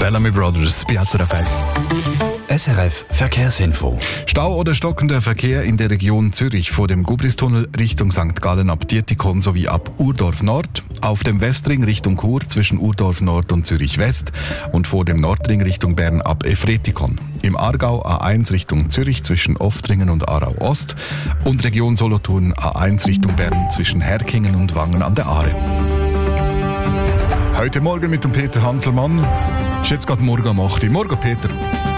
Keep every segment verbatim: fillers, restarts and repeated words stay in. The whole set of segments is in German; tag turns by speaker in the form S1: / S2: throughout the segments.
S1: Bellamy Brothers bei S R F eins.
S2: S R F Verkehrsinfo.
S1: Stau oder stockender Verkehr in der Region Zürich vor dem Gubristunnel Richtung Sankt Gallen ab Dietikon sowie ab Urdorf Nord, auf dem Westring Richtung Chur zwischen Urdorf Nord und Zürich West und vor dem Nordring Richtung Bern ab Efretikon. Im Aargau A eins Richtung Zürich zwischen Oftringen und Aarau Ost und Region Solothurn A eins Richtung Bern zwischen Herkingen und Wangen an der Aare. Heute Morgen mit dem Peter Hanselmann. Ist jetzt gerade morgen um acht Uhr. Morgen, Peter.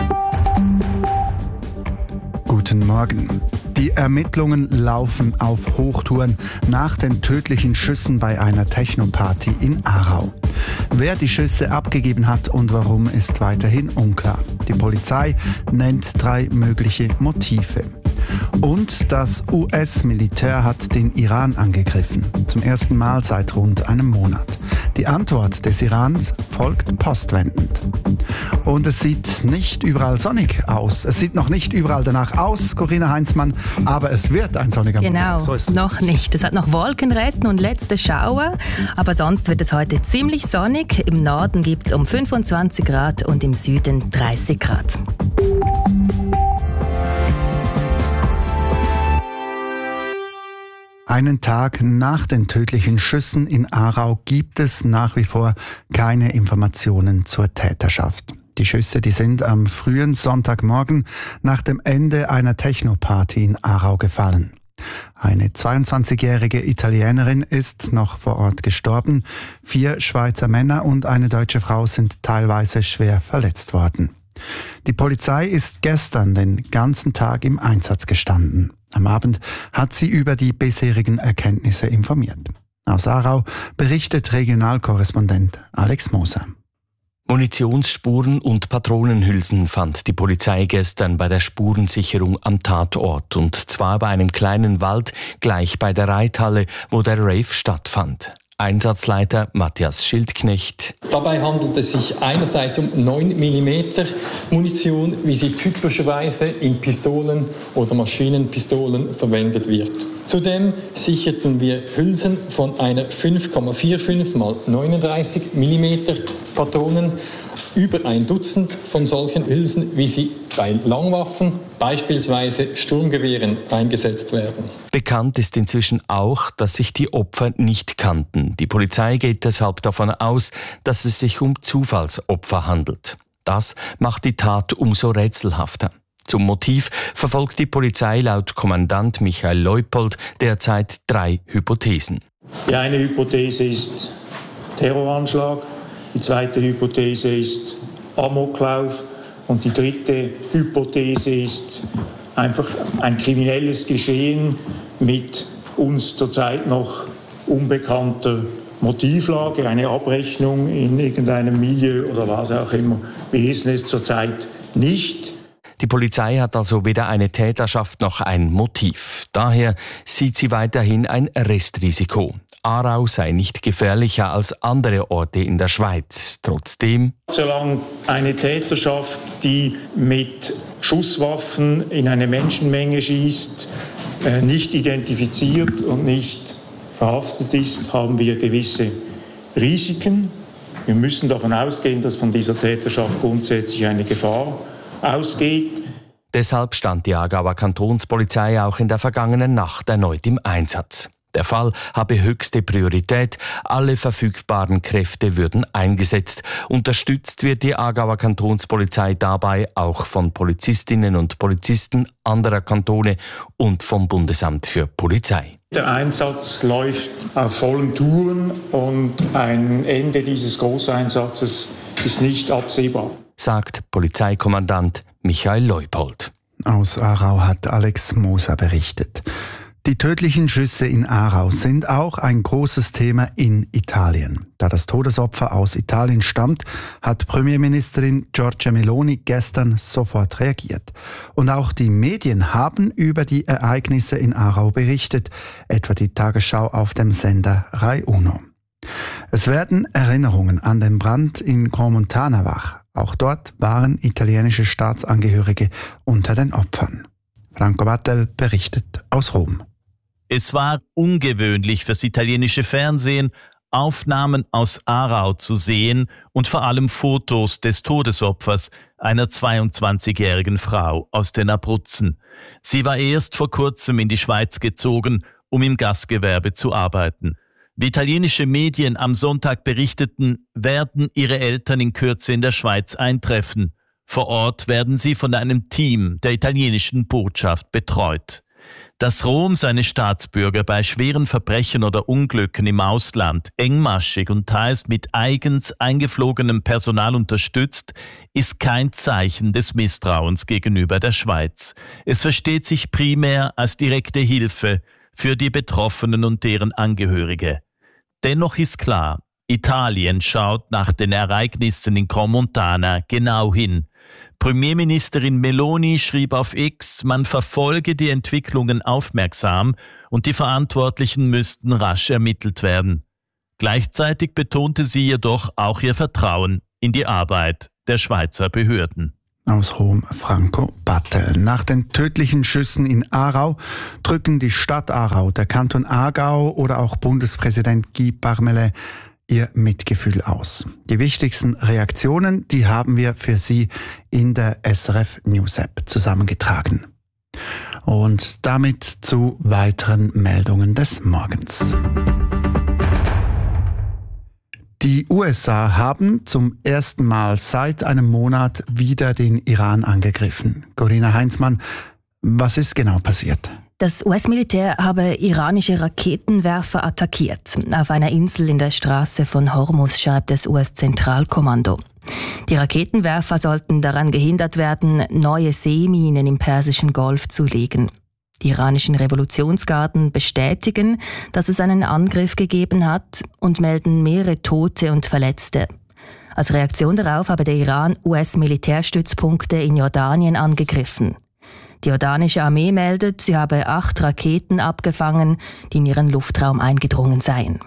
S3: Guten Morgen. Die Ermittlungen laufen auf Hochtouren nach den tödlichen Schüssen bei einer Techno-Party in Aarau. Wer die Schüsse abgegeben hat und warum, ist weiterhin unklar. Die Polizei nennt drei mögliche Motive. Und das U S-Militär hat den Iran angegriffen. Zum ersten Mal seit rund einem Monat. Die Antwort des Irans folgt postwendend. Und es sieht nicht überall sonnig aus. Es sieht noch nicht überall danach aus, Corinna Heinzmann, aber es wird ein sonniger
S4: genau,
S3: Morgen.
S4: Genau, so noch nicht. Es hat noch Wolkenresten und letzte Schauer, aber sonst wird es heute ziemlich sonnig. Im Norden gibt es um fünfundzwanzig Grad und im Süden dreißig Grad.
S3: Einen Tag nach den tödlichen Schüssen in Aarau gibt es nach wie vor keine Informationen zur Täterschaft. Die Schüsse, die sind am frühen Sonntagmorgen nach dem Ende einer Techno-Party in Aarau gefallen. Eine zweiundzwanzigjährige Italienerin ist noch vor Ort gestorben. Vier Schweizer Männer und eine deutsche Frau sind teilweise schwer verletzt worden. Die Polizei ist gestern den ganzen Tag im Einsatz gestanden. Am Abend hat sie über die bisherigen Erkenntnisse informiert. Aus Aarau berichtet Regionalkorrespondent Alex Moser.
S5: Munitionsspuren und Patronenhülsen fand die Polizei gestern bei der Spurensicherung am Tatort, und zwar bei einem kleinen Wald gleich bei der Reithalle, wo der Rave stattfand. Einsatzleiter Matthias Schildknecht.
S6: Dabei handelt es sich einerseits um neun Millimeter Munition, wie sie typischerweise in Pistolen oder Maschinenpistolen verwendet wird. Zudem sicherten wir Hülsen von einer fünf Komma fünfundvierzig mal neununddreißig Millimeter Patronen, über ein Dutzend von solchen Hülsen, wie sie bei Langwaffen, beispielsweise Sturmgewehren, eingesetzt werden.
S5: Bekannt ist inzwischen auch, dass sich die Opfer nicht kannten. Die Polizei geht deshalb davon aus, dass es sich um Zufallsopfer handelt. Das macht die Tat umso rätselhafter. Zum Motiv verfolgt die Polizei laut Kommandant Michael Leupold derzeit drei Hypothesen.
S7: Die eine Hypothese ist Terroranschlag, die zweite Hypothese ist Amoklauf und die dritte Hypothese ist einfach ein kriminelles Geschehen mit uns zurzeit noch unbekannter Motivlage, eine Abrechnung in irgendeinem Milieu oder was auch immer. Wir wissen es zurzeit nicht.
S5: Die Polizei hat also weder eine Täterschaft noch ein Motiv. Daher sieht sie weiterhin ein Restrisiko. Aarau sei nicht gefährlicher als andere Orte in der Schweiz. Trotzdem:
S7: Solange eine Täterschaft, die mit Schusswaffen in eine Menschenmenge schießt, nicht identifiziert und nicht verhaftet ist, haben wir gewisse Risiken. Wir müssen davon ausgehen, dass von dieser Täterschaft grundsätzlich eine Gefahr ausgeht.
S5: Deshalb stand die Aargauer Kantonspolizei auch in der vergangenen Nacht erneut im Einsatz. Der Fall habe höchste Priorität, alle verfügbaren Kräfte würden eingesetzt. Unterstützt wird die Aargauer Kantonspolizei dabei auch von Polizistinnen und Polizisten anderer Kantone und vom Bundesamt für Polizei.
S7: Der Einsatz läuft auf vollen Touren und ein Ende dieses Großeinsatzes ist nicht absehbar,
S5: sagt Polizeikommandant Michael Leupold.
S3: Aus Aarau hat Alex Moser berichtet. Die tödlichen Schüsse in Aarau sind auch ein großes Thema in Italien. Da das Todesopfer aus Italien stammt, hat Premierministerin Giorgia Meloni gestern sofort reagiert. Und auch die Medien haben über die Ereignisse in Aarau berichtet, etwa die Tagesschau auf dem Sender Rai Uno. Es werden Erinnerungen an den Brand in Gromontana wach. Auch dort waren italienische Staatsangehörige unter den Opfern. Franco Battel berichtet aus Rom.
S8: Es war ungewöhnlich fürs italienische Fernsehen, Aufnahmen aus Aarau zu sehen und vor allem Fotos des Todesopfers, einer zweiundzwanzigjährigen Frau aus den Abruzzen. Sie war erst vor kurzem in die Schweiz gezogen, um im Gastgewerbe zu arbeiten. Wie italienische Medien am Sonntag berichteten, werden ihre Eltern in Kürze in der Schweiz eintreffen. Vor Ort werden sie von einem Team der italienischen Botschaft betreut. Dass Rom seine Staatsbürger bei schweren Verbrechen oder Unglücken im Ausland engmaschig und teils mit eigens eingeflogenem Personal unterstützt, ist kein Zeichen des Misstrauens gegenüber der Schweiz. Es versteht sich primär als direkte Hilfe für die Betroffenen und deren Angehörige. Dennoch ist klar, Italien schaut nach den Ereignissen in Crans-Montana genau hin. Premierministerin Meloni schrieb auf X, man verfolge die Entwicklungen aufmerksam und die Verantwortlichen müssten rasch ermittelt werden. Gleichzeitig betonte sie jedoch auch ihr Vertrauen in die Arbeit der Schweizer Behörden.
S3: Aus Rom Franco Battel. Nach den tödlichen Schüssen in Aarau drücken die Stadt Aarau, der Kanton Aargau oder auch Bundespräsident Guy Parmelin ihr Mitgefühl aus. Die wichtigsten Reaktionen, die haben wir für Sie in der S R F News App zusammengetragen. Und damit zu weiteren Meldungen des Morgens. Die U S A haben zum ersten Mal seit einem Monat wieder den Iran angegriffen. Corinna Heinzmann, was ist genau passiert?
S4: Das U S-Militär habe iranische Raketenwerfer attackiert. Auf einer Insel in der Straße von Hormuz, schreibt das U S-Zentralkommando. Die Raketenwerfer sollten daran gehindert werden, neue Seeminen im Persischen Golf zu legen. Die iranischen Revolutionsgarden bestätigen, dass es einen Angriff gegeben hat und melden mehrere Tote und Verletzte. Als Reaktion darauf habe der Iran U S-Militärstützpunkte in Jordanien angegriffen. Die jordanische Armee meldet, sie habe acht Raketen abgefangen, die in ihren Luftraum eingedrungen seien.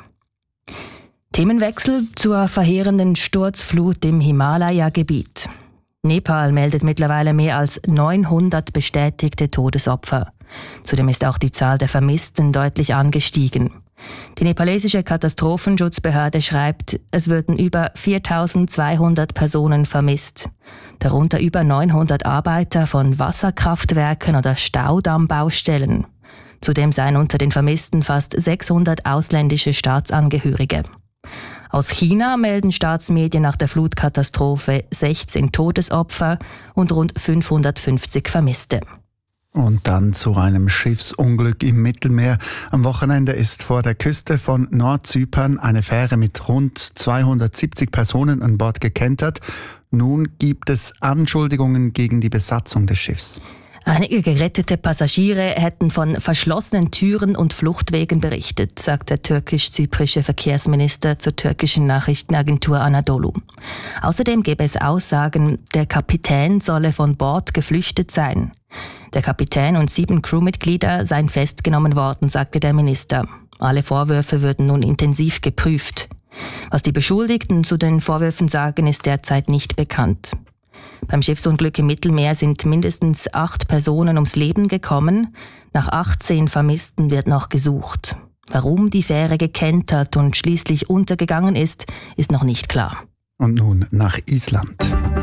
S4: Themenwechsel zur verheerenden Sturzflut im Himalaya-Gebiet. Nepal meldet mittlerweile mehr als neunhundert bestätigte Todesopfer. Zudem ist auch die Zahl der Vermissten deutlich angestiegen. Die nepalesische Katastrophenschutzbehörde schreibt, es würden über viertausendzweihundert Personen vermisst. Darunter über neunhundert Arbeiter von Wasserkraftwerken oder Staudammbaustellen. Zudem seien unter den Vermissten fast sechshundert ausländische Staatsangehörige. Aus China melden Staatsmedien nach der Flutkatastrophe sechzehn Todesopfer und rund fünfhundertfünfzig Vermisste.
S3: Und dann zu einem Schiffsunglück im Mittelmeer. Am Wochenende ist vor der Küste von Nordzypern eine Fähre mit rund zweihundertsiebzig Personen an Bord gekentert. Nun gibt es Anschuldigungen gegen die Besatzung des Schiffs.
S4: Einige gerettete Passagiere hätten von verschlossenen Türen und Fluchtwegen berichtet, sagt der türkisch-zyprische Verkehrsminister zur türkischen Nachrichtenagentur Anadolu. Außerdem gäbe es Aussagen, der Kapitän solle von Bord geflüchtet sein. Der Kapitän und sieben Crewmitglieder seien festgenommen worden, sagte der Minister. Alle Vorwürfe würden nun intensiv geprüft. Was die Beschuldigten zu den Vorwürfen sagen, ist derzeit nicht bekannt. Beim Schiffsunglück im Mittelmeer sind mindestens acht Personen ums Leben gekommen. Nach achtzehn Vermissten wird noch gesucht. Warum die Fähre gekentert und schließlich untergegangen ist, ist noch nicht klar.
S3: Und nun nach Island.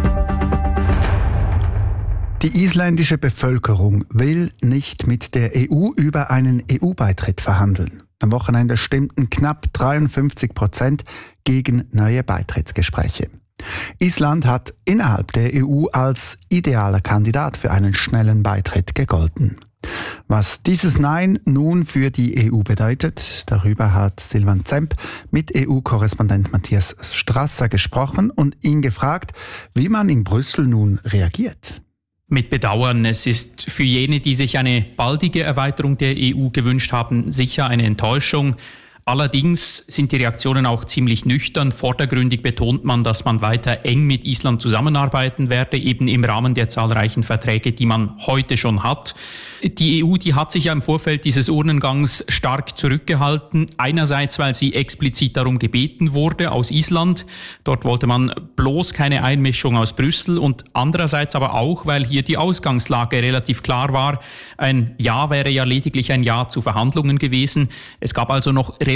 S3: Die isländische Bevölkerung will nicht mit der E U über einen E U-Beitritt verhandeln. Am Wochenende stimmten knapp dreiundfünfzig Prozent gegen neue Beitrittsgespräche. Island hat innerhalb der E U als idealer Kandidat für einen schnellen Beitritt gegolten. Was dieses Nein nun für die E U bedeutet, darüber hat Silvan Zemp mit E U-Korrespondent Matthias Strasser gesprochen und ihn gefragt, wie man in Brüssel nun reagiert.
S9: Mit Bedauern. Es ist für jene, die sich eine baldige Erweiterung der E U gewünscht haben, sicher eine Enttäuschung. Allerdings sind die Reaktionen auch ziemlich nüchtern. Vordergründig betont man, dass man weiter eng mit Island zusammenarbeiten werde, eben im Rahmen der zahlreichen Verträge, die man heute schon hat. Die E U, die hat sich ja im Vorfeld dieses Urnengangs stark zurückgehalten. Einerseits, weil sie explizit darum gebeten wurde aus Island. Dort wollte man bloß keine Einmischung aus Brüssel. Und andererseits aber auch, weil hier die Ausgangslage relativ klar war. Ein Ja wäre ja lediglich ein Ja zu Verhandlungen gewesen. Es gab also noch relativ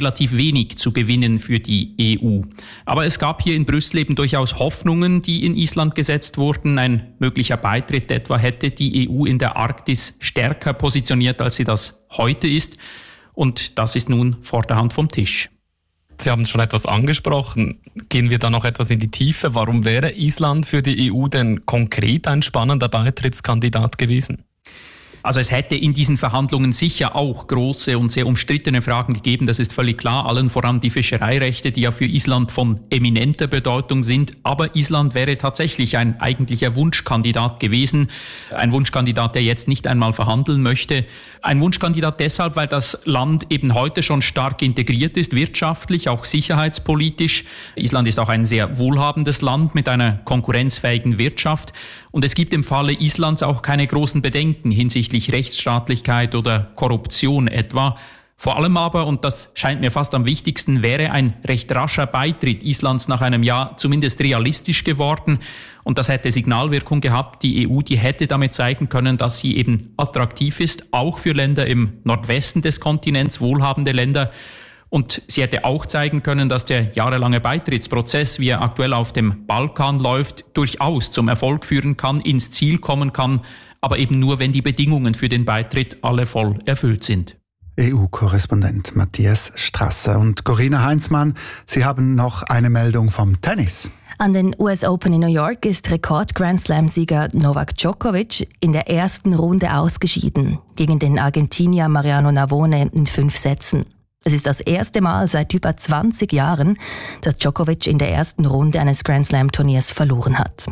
S9: relativ wenig zu gewinnen für die E U. Aber es gab hier in Brüssel eben durchaus Hoffnungen, die in Island gesetzt wurden. Ein möglicher Beitritt etwa hätte die E U in der Arktis stärker positioniert, als sie das heute ist. Und das ist nun vor der Hand vom Tisch.
S10: Sie haben schon etwas angesprochen. Gehen wir da noch etwas in die Tiefe. Warum wäre Island für die E U denn konkret ein spannender Beitrittskandidat gewesen?
S9: Also es hätte in diesen Verhandlungen sicher auch große und sehr umstrittene Fragen gegeben, das ist völlig klar, allen voran die Fischereirechte, die ja für Island von eminenter Bedeutung sind. Aber Island wäre tatsächlich ein eigentlicher Wunschkandidat gewesen, ein Wunschkandidat, der jetzt nicht einmal verhandeln möchte. Ein Wunschkandidat deshalb, weil das Land eben heute schon stark integriert ist, wirtschaftlich, auch sicherheitspolitisch. Island ist auch ein sehr wohlhabendes Land mit einer konkurrenzfähigen Wirtschaft. Und es gibt im Falle Islands auch keine großen Bedenken hinsichtlich Rechtsstaatlichkeit oder Korruption etwa. Vor allem aber, und das scheint mir fast am wichtigsten, wäre ein recht rascher Beitritt Islands nach einem Jahr zumindest realistisch geworden. Und das hätte Signalwirkung gehabt. Die E U, die hätte damit zeigen können, dass sie eben attraktiv ist, auch für Länder im Nordwesten des Kontinents, wohlhabende Länder. Und sie hätte auch zeigen können, dass der jahrelange Beitrittsprozess, wie er aktuell auf dem Balkan läuft, durchaus zum Erfolg führen kann, ins Ziel kommen kann, aber eben nur, wenn die Bedingungen für den Beitritt alle voll erfüllt sind.
S3: E U-Korrespondent Matthias Strasser und Corinna Heinzmann, Sie haben noch eine Meldung vom Tennis.
S4: An den U S Open in New York ist Rekord-Grand-Slam-Sieger Novak Djokovic in der ersten Runde ausgeschieden, gegen den Argentinier Mariano Navone in fünf Sätzen. Es ist das erste Mal seit über zwanzig Jahren, dass Djokovic in der ersten Runde eines Grand-Slam-Turniers verloren hat.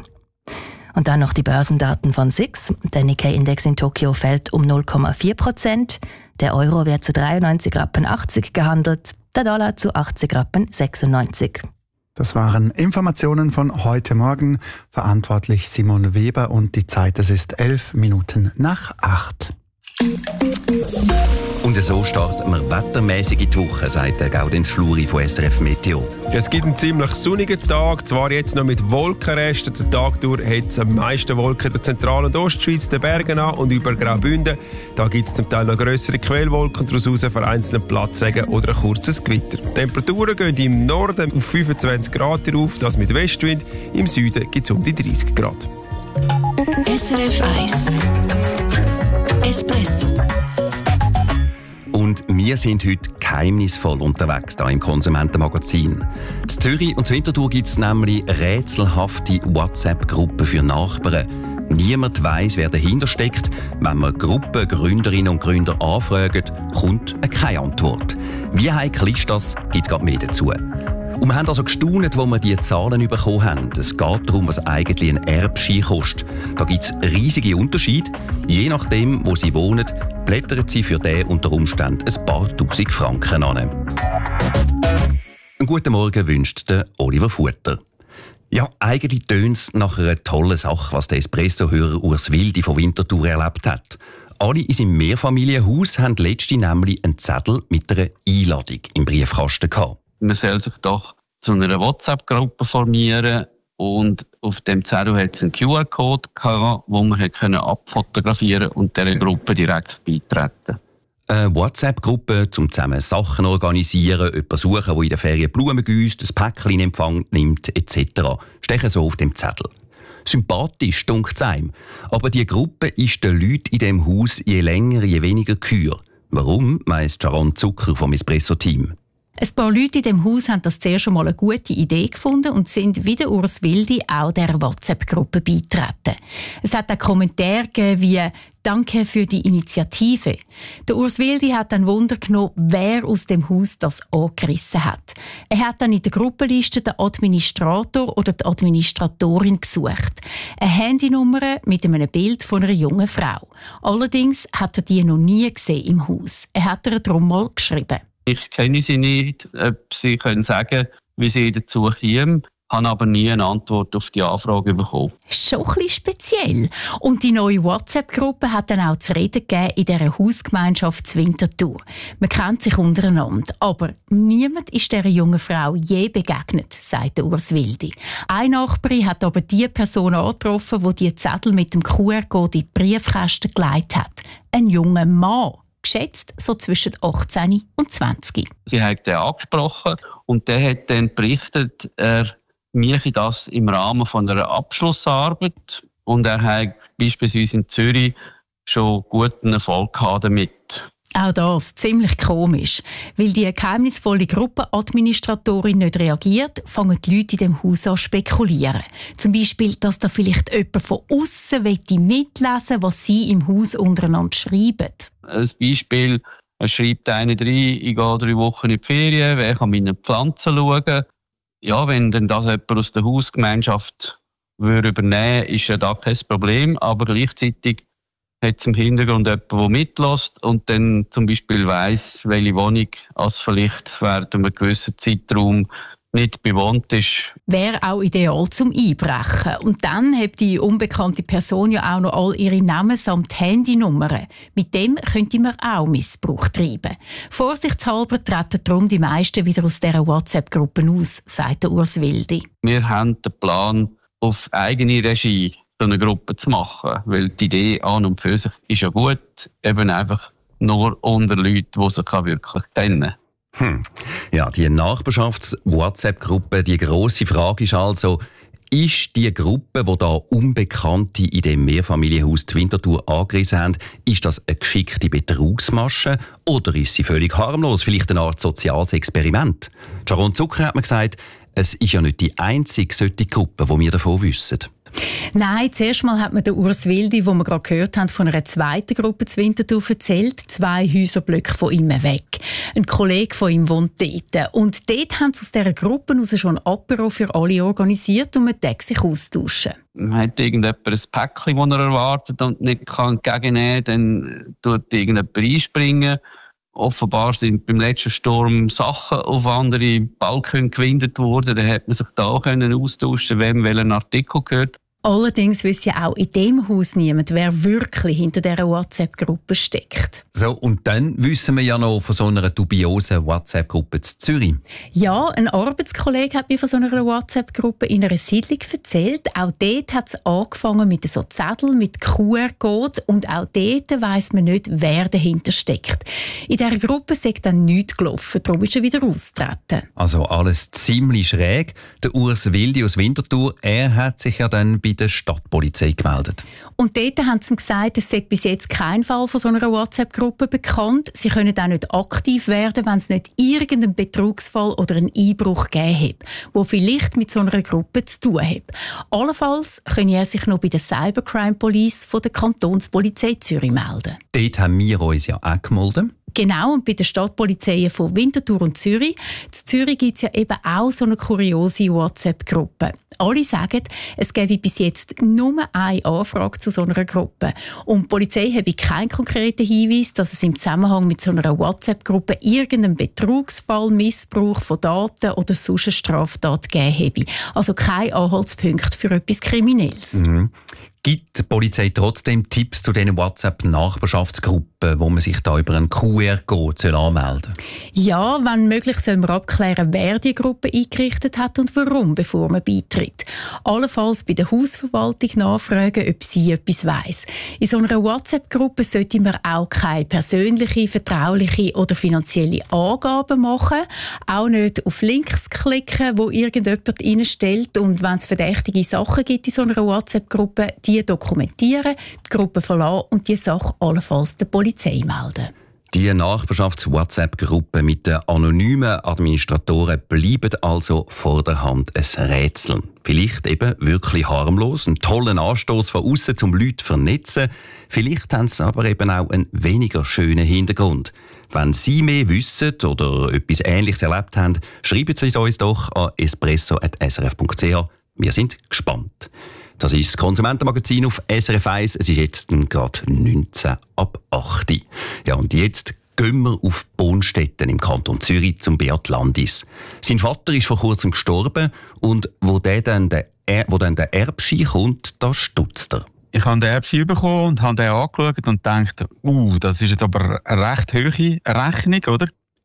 S4: Und dann noch die Börsendaten von S I X. Der Nikkei-Index in Tokio fällt um null Komma vier Prozent. Der Euro wird zu dreiundneunzig Rappen achtzig gehandelt, der Dollar zu achtzig Rappen sechsundneunzig.
S3: Das waren Informationen von heute Morgen. Verantwortlich Simon Weber und die Zeit, es ist elf Minuten nach acht.
S2: Und so starten wir wettermäßig in die Woche, sagt der Gaudenz Fluri von S R F Meteo.
S11: Ja, es gibt einen ziemlich sonnigen Tag, zwar jetzt noch mit Wolkenresten. Den Tag durch hat es am meisten Wolken in der Zentral- und Ostschweiz, den Bergen an und über Graubünden. Da gibt es zum Teil noch grössere Quellwolken, daraus vereinzelt Platzregen oder ein kurzes Gewitter. Die Temperaturen gehen im Norden auf fünfundzwanzig Grad auf, das mit Westwind. Im Süden gibt es um die dreißig Grad.
S12: S R F eins Espresso.
S2: Und wir sind heute geheimnisvoll unterwegs hier im Konsumentenmagazin. In Zürich und in Winterthur gibt es nämlich rätselhafte WhatsApp-Gruppen für Nachbarn. Niemand weiss, wer dahinter steckt. Wenn man Gruppengründerinnen und Gründer anfragen, kommt keine Antwort. Wie heikel ist das? Gibt es gerade mehr dazu. Und wir haben also gestaunt, wo wir diese Zahlen bekommen haben. Es geht darum, was eigentlich ein Erbschein kostet. Da gibt es riesige Unterschiede. Je nachdem, wo Sie wohnen, blättern Sie für den unter Umständen ein paar tausend Franken an. Einen guten Morgen wünscht der Oliver Futter. Ja, eigentlich tönt es nach einer tollen Sache, was der Espresso-Hörer Urs Wildi von Winterthur erlebt hat. Alle in seinem Mehrfamilienhaus haben letzte nämlich einen Zettel mit einer Einladung im Briefkasten gehabt.
S13: Man soll sich doch zu einer WhatsApp-Gruppe formieren und auf dem Zettel hat es einen Q R-Code gehabt, wo man abfotografieren und dieser Gruppe direkt beitreten.
S2: Eine WhatsApp-Gruppe, um zusammen Sachen organisieren, jemanden suchen, der in der Ferien Blumen gießt, ein Päckchen in Empfang nimmt, et cetera. Stechen so auf dem Zettel. Sympathisch, dunkt es einem. Aber die Gruppe ist den Leuten in diesem Haus je länger, je weniger gehör. Warum, weiss Sharon Zucker vom Espresso-Team.
S14: Ein paar Leute in diesem Haus haben das zuerst einmal eine gute Idee gefunden und sind wie der Urs Wildi auch dieser WhatsApp-Gruppe beitreten. Es hat auch Kommentare gegeben wie «Danke für die Initiative». Der Urs Wildi hat dann Wunder genommen, wer aus dem Haus das angerissen hat. Er hat dann in der Gruppenliste den Administrator oder die Administratorin gesucht. Eine Handynummer mit einem Bild von einer jungen Frau. Allerdings hat er die noch nie gesehen im Haus. Er hat ihr darum mal geschrieben.
S13: Ich kenne sie nicht, ob sie können sagen, wie sie dazu kämen, habe aber nie eine Antwort auf die Anfrage bekommen.
S14: Schon ein bisschen speziell. Und die neue WhatsApp-Gruppe hat dann auch zu reden gegeben in dieser Hausgemeinschaft Winterthur. Man kennt sich untereinander, aber niemand ist dieser jungen Frau je begegnet, sagt Urs Wildi. Eine Nachbarin hat aber die Person angetroffen, die die Zettel mit dem Q R-Code in die Briefkästen gelegt hat. Ein junger Mann. geschätzt so zwischen achtzehn und zwanzig.
S13: Sie hat den angesprochen und der hat dann berichtet, er mache das im Rahmen von einer Abschlussarbeit und er hat beispielsweise in Zürich schon guten Erfolg gehabt damit.
S14: Auch das ziemlich komisch. Weil die geheimnisvolle Gruppenadministratorin nicht reagiert, fangen die Leute in dem Haus an zu spekulieren. Zum Beispiel, dass da vielleicht jemand von aussen mitlesen will, was sie im Haus untereinander schreiben.
S13: Ein Beispiel, er schreibt einer rein, ich gehe drei Wochen in die Ferien, wer kann meine Pflanzen schauen? Ja, wenn dann das jemand aus der Hausgemeinschaft würde übernehmen würde, ist ja da kein Problem, aber gleichzeitig hat es im Hintergrund jemanden, der mitlässt und dann zum Beispiel weiss, welche Wohnung als vielleicht während einem gewissen Zeitraum nicht bewohnt ist.
S14: Wäre auch ideal zum Einbrechen. Und dann hat die unbekannte Person ja auch noch all ihre Namen samt Handynummern. Mit dem könnte man auch Missbrauch treiben. Vorsichtshalber treten darum die meisten wieder aus dieser WhatsApp-Gruppe aus, sagt der Urs Wildi.
S13: Wir haben den Plan, auf eigene Regie so eine Gruppe zu machen. Weil die Idee an und für sich ist ja gut, eben einfach nur unter Leuten, die sich wirklich kennen.
S2: Hm. Ja, die Nachbarschafts-WhatsApp-Gruppe, die grosse Frage ist also, ist die Gruppe, die da Unbekannte in dem Mehrfamilienhaus zur Winterthur angerissen haben, ist das eine geschickte Betrugsmasche oder ist sie völlig harmlos, vielleicht eine Art soziales Experiment? Sharon Zucker hat mir gesagt, es ist ja nicht die einzige solche Gruppe, die wir davon wissen.
S14: Nein, zuerst mal hat mir der Urs Wildi, wo wir gerade gehört haben, von einer zweiten Gruppe zu Winterthur erzählt, zwei Häuserblöcke von ihm weg. Ein Kollege von ihm wohnt dort. Und dort haben sie aus dieser Gruppe heraus schon ein Apero für alle organisiert und man darf sich austauschen.
S13: Man hat irgendjemand ein Päckchen, das er erwartet und nicht kann entgegennehmen kann, dann tut irgendjemand einspringen. Offenbar sind beim letzten Sturm Sachen auf andere Balken gewindet worden. Da hat man sich da können austauschen, wem welcher Artikel gehört.
S14: Allerdings weiss ja auch in diesem Haus niemand, wer wirklich hinter dieser WhatsApp-Gruppe steckt.
S2: So, und dann wissen wir ja noch von so einer dubiosen WhatsApp-Gruppe in Zürich.
S14: Ja, ein Arbeitskollege hat mir von so einer WhatsApp-Gruppe in einer Siedlung erzählt. Auch dort hat es angefangen mit so Zetteln, mit Q R-Code und auch dort weiss man nicht, wer dahinter steckt. In dieser Gruppe sei dann nichts gelaufen, darum ist er wieder ausgetreten.
S2: Also alles ziemlich schräg. Der Urs Wildi aus Winterthur, er hat sich ja dann bei der Stadtpolizei gemeldet.
S14: Und dort haben sie gesagt, es sei bis jetzt kein Fall von so einer WhatsApp-Gruppe bekannt. Sie können auch nicht aktiv werden, wenn es nicht irgendeinen Betrugsfall oder einen Einbruch gegeben hat, der vielleicht mit so einer Gruppe zu tun hat. Allenfalls könne er sich noch bei der Cybercrime Police von der Kantonspolizei Zürich melden.
S2: Dort haben wir uns ja auch gemeldet.
S14: Genau, und bei den Stadtpolizeien von Winterthur und Zürich. In Zürich gibt es ja eben auch so eine kuriose WhatsApp-Gruppe. Alle sagen, es gäbe bis jetzt nur eine Anfrage zu so einer Gruppe. Und die Polizei habe keinen konkreten Hinweis, dass es im Zusammenhang mit so einer WhatsApp-Gruppe irgendeinen Betrugsfall, Missbrauch von Daten oder sonst eine Straftat gegeben habe. Also kein Anhaltspunkt für etwas Kriminelles.
S2: Mhm. Gibt die Polizei trotzdem Tipps zu diesen WhatsApp-Nachbarschaftsgruppen, wo man sich da über einen Q R-Code anmelden soll?
S14: Ja, wenn möglich soll man abklären, wer die Gruppe eingerichtet hat und warum, bevor man beitritt. Allenfalls bei der Hausverwaltung nachfragen, ob sie etwas weiss. In so einer WhatsApp-Gruppe sollte man auch keine persönliche, vertrauliche oder finanzielle Angaben machen. Auch nicht auf Links klicken, wo irgendjemand reinstellt. Und wenn es verdächtige Sachen gibt in so einer WhatsApp-Gruppe, die dokumentieren, die Gruppe verlassen und die Sache allenfalls der Polizei melden.
S2: Die Nachbarschafts-WhatsApp-Gruppe mit den anonymen Administratoren bleiben also vor der Hand ein Rätsel. Vielleicht eben wirklich harmlos, einen tollen Anstoß von außen, um Leute zu vernetzen. Vielleicht haben sie aber eben auch einen weniger schönen Hintergrund. Wenn Sie mehr wissen oder etwas Ähnliches erlebt haben, schreiben Sie es uns doch an espresso at s r f punkt c h. Wir sind gespannt. Das ist das Konsumentenmagazin auf S R F eins. Es ist jetzt gerade neunzehn ab acht. Ja, und jetzt gehen wir auf Bonstetten im Kanton Zürich zum Beat Landis. Sein Vater ist vor kurzem gestorben und wo, der dann der, er- wo dann der Erbschein kommt, da stutzt er.
S15: Ich habe den Erbschein bekommen und habe den angeschaut und gedacht, uh, das ist jetzt aber eine recht hohe Rechnung, oder?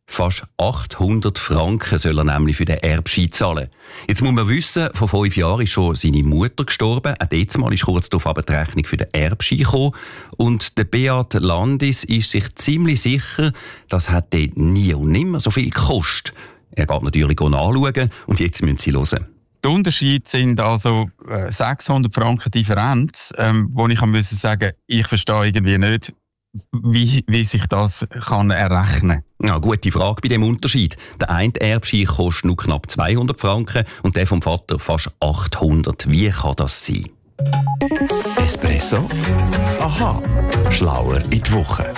S2: Fast achthundert Franken soll er nämlich für den Erbschein zahlen. Jetzt muss man wissen, vor fünf Jahren ist schon seine Mutter gestorben. Auch jetzt mal ist kurz darauf aber die Rechnung für den Erbschein gekommen. Und der Beat Landis ist sich ziemlich sicher, das hat dort nie und nimmer so viel gekostet. Er geht natürlich nachschauen und jetzt müssen Sie hören.
S15: Der Unterschied sind also äh, sechshundert Franken Differenz, ähm, wo ich muss sagen, ich verstehe irgendwie nicht, wie, wie sich das kann errechnen kann.
S2: Ja, gute Frage bei dem Unterschied. Der eine Erbschein kostet nur knapp zweihundert Franken und der vom Vater fast achthundert. Wie kann das sein?
S16: Espresso? Aha, schlauer in die Woche.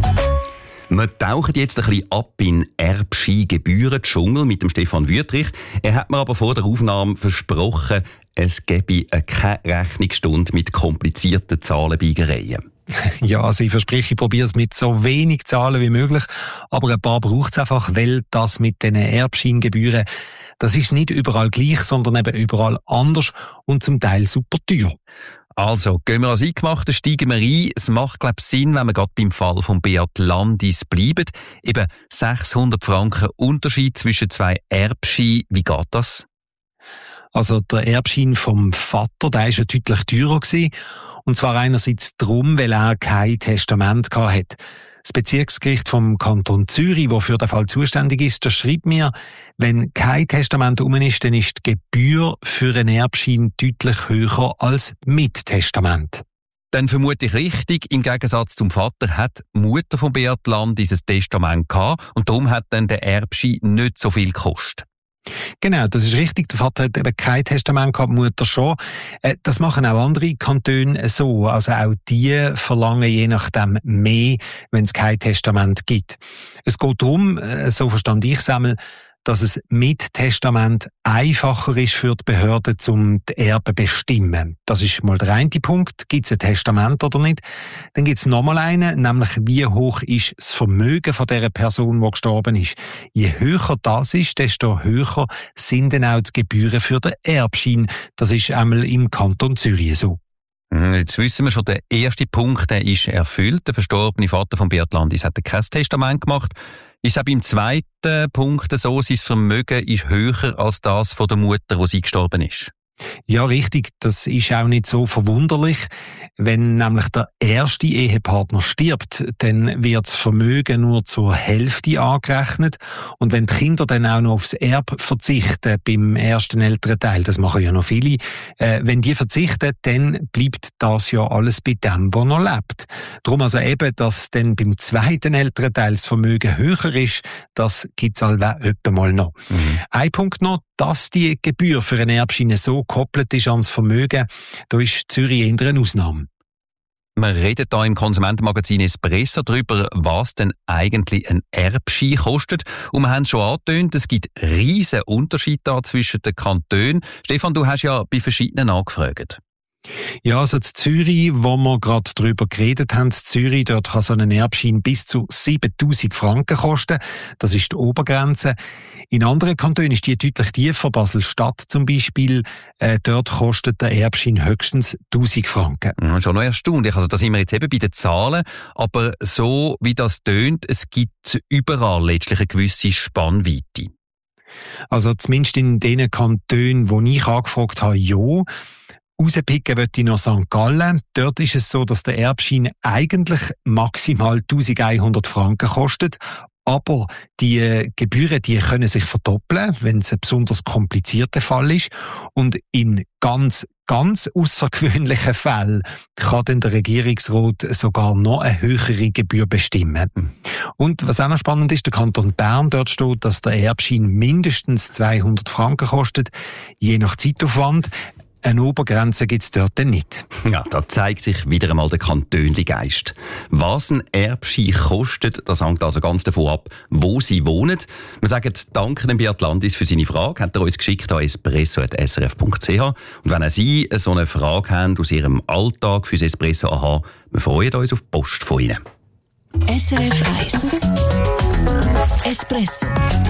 S2: Wir tauchen jetzt ein bisschen ab in Erbschein-Gebühren-Dschungel mit dem Stefan Wüthrich. Er hat mir aber vor der Aufnahme versprochen, es gebe keine Rechnungsstunde mit komplizierten Zahlenbiegereien.
S17: Ja, also ich verspreche, ich probiere es mit so wenig Zahlen wie möglich, aber ein paar braucht es einfach, weil das mit den Erbscheingebühren, das ist nicht überall gleich, sondern eben überall anders und zum Teil super teuer.
S2: Also, gehen wir als Eingemachte, steigen wir ein. Es macht, glaube ich, Sinn, wenn wir gerade beim Fall von Beat Landis bleiben. Eben sechshundert Franken Unterschied zwischen zwei Erbscheinen. Wie geht das?
S17: Also der Erbschein vom Vater, der war ja deutlich teurer gewesen. Und zwar einerseits darum, weil er kein Testament hatte. Das Bezirksgericht vom Kanton Zürich, das für den Fall zuständig ist, das schreibt mir, wenn kein Testament rum ist, dann ist die Gebühr für einen Erbschein deutlich höher als mit Testament.
S2: Dann vermute ich richtig, im Gegensatz zum Vater hat die Mutter von Beat Landis ein Testament gehabt und darum hat dann der Erbschein nicht so viel gekostet.
S17: Genau, das ist richtig. Der Vater hat eben kein Testament gehabt, die Mutter schon. Das machen auch andere Kantone so. Also auch die verlangen je nachdem mehr, wenn es kein Testament gibt. Es geht darum, so verstand ich es einmal, dass es mit Testament einfacher ist für die Behörden, um die Erben zu bestimmen. Das ist mal der eine Punkt. Gibt es ein Testament oder nicht? Dann gibt es nochmal einen, nämlich wie hoch ist das Vermögen von der Person, die gestorben ist. Je höher das ist, desto höher sind dann auch die Gebühren für den Erbschein. Das ist einmal im Kanton Zürich so.
S2: Jetzt wissen wir schon, der erste Punkt der ist erfüllt. Der verstorbene Vater von Beat Landis hat kein Testament gemacht. Ist auch beim zweiten Punkt so, sein Vermögen ist höher als das von der Mutter, wo sie gestorben ist?
S17: Ja, richtig. Das ist auch nicht so verwunderlich. Wenn nämlich der erste Ehepartner stirbt, dann wird das Vermögen nur zur Hälfte angerechnet. Und wenn die Kinder dann auch noch aufs Erbe verzichten, beim ersten älteren Teil, das machen ja noch viele, äh, wenn die verzichten, dann bleibt das ja alles bei dem, der noch lebt. Darum also eben, dass dann beim zweiten älteren Teil das Vermögen höher ist, das gibt es halt etwa mal noch. Mhm. Ein Punkt noch, dass die Gebühr für eine Erbschein so gekoppelt ist ans Vermögen, da ist Zürich eher eine Ausnahme.
S2: Wir reden hier im Konsumentenmagazin Espresso darüber, was denn eigentlich ein Erbschein kostet. Und wir haben es schon angetönt, es gibt riesen Unterschiede da zwischen den Kantonen. Stefan, du hast ja bei verschiedenen angefragt.
S17: Ja, also in Zürich, wo wir gerade darüber geredet haben, in Zürich, dort kann so ein Erbschein bis zu siebentausend Franken kosten. Das ist die Obergrenze. In anderen Kantonen ist die deutlich tiefer. Basel-Stadt zum Beispiel, äh, dort kostet der Erbschein höchstens tausend Franken.
S2: Ja, schon noch erstaunlich. Also da sind wir jetzt eben bei den Zahlen. Aber so wie das tönt, es gibt überall letztlich eine gewisse Spannweite.
S17: Also zumindest in den Kantonen, wo ich angefragt habe, ja. Rauspicken möchte ich noch Sankt Gallen. Dort ist es so, dass der Erbschein eigentlich maximal eintausendeinhundert Franken kostet. Aber die Gebühren, die können sich verdoppeln, wenn es ein besonders komplizierter Fall ist. Und in ganz, ganz außergewöhnlichen Fällen kann dann der Regierungsrat sogar noch eine höhere Gebühr bestimmen. Und was auch noch spannend ist, der Kanton Bern, dort steht, dass der Erbschein mindestens zweihundert Franken kostet, je nach Zeitaufwand. Eine Obergrenze gibt es dort nicht.
S2: Ja, da zeigt sich wieder einmal der Kantönli-Geist. Was ein Erbschein kostet, das hängt also ganz davon ab, wo Sie wohnen. Wir sagen danke dem Beat Landis für seine Frage. Hat er uns geschickt an espresso at s r f punkt c h. Und wenn auch Sie so eine Frage haben aus Ihrem Alltag fürs Espresso A H, wir freuen uns auf die Post von Ihnen.
S12: S R F eins Espresso